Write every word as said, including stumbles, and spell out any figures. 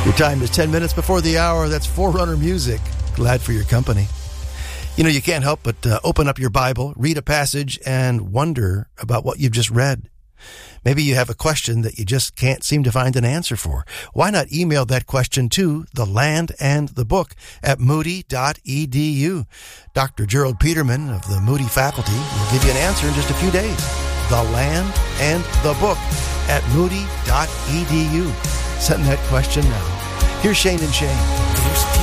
Your time is ten minutes before the hour. That's Forerunner Music. Glad for your company. You know, you can't help but uh, open up your Bible, read a passage, and wonder about what you've just read. Maybe you have a question that you just can't seem to find an answer for. Why not email that question to The Land and the Book at moody dot e d u. Doctor Gerald Peterman of the Moody faculty will give you an answer in just a few days. The Land and the Book at moody dot e d u. Send that question now. Here's Shane and Shane.